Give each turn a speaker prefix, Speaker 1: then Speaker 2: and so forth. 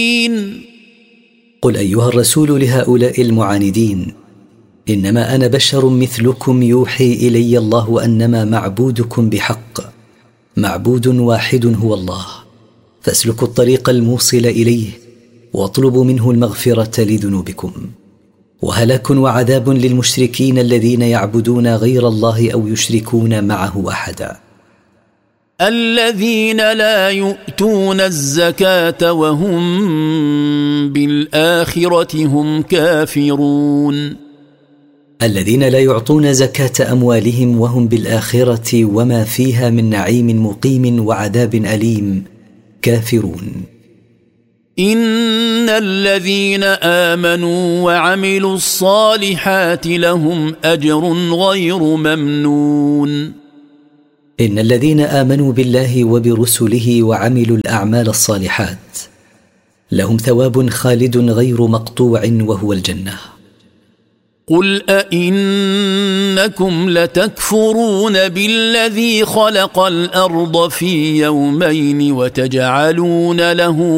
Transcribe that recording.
Speaker 1: قل أيها الرسول لهؤلاء المعاندين: إنما أنا بشر مثلكم يوحي إلي الله أنما معبودكم بحق معبود واحد هو الله، فاسلكوا الطريق الموصل إليه واطلبوا منه المغفرة لذنوبكم. وهلاك وعذاب للمشركين الذين يعبدون غير الله أو يشركون معه أحدا.
Speaker 2: الذين لا يؤتون الزكاة وهم بالآخرة هم كافرون.
Speaker 1: الذين لا يعطون زكاة أموالهم وهم بالآخرة وما فيها من نعيم مقيم وعذاب أليم كافرون.
Speaker 2: إن الذين آمنوا وعملوا الصالحات لهم أجر غير ممنون.
Speaker 1: إن الذين آمنوا بالله وبرسله وعملوا الأعمال الصالحات لهم ثواب خالد غير مقطوع وهو الجنة.
Speaker 2: قل أئنكم لتكفرون بالذي خلق الأرض في يومين وتجعلون له